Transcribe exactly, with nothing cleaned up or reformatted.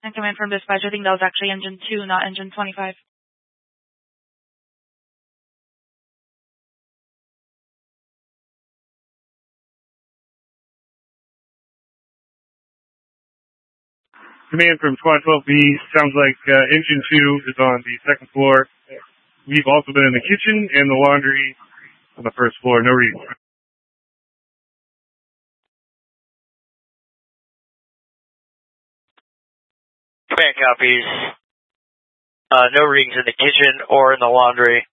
And command from dispatch, I think that was actually engine two, not engine twenty-five. Command from Squad twelve B, sounds like uh, engine two is on the second floor. We've also been in the kitchen and the laundry on the first floor. No reading. Command copies. Uh, no readings in the kitchen or in the laundry.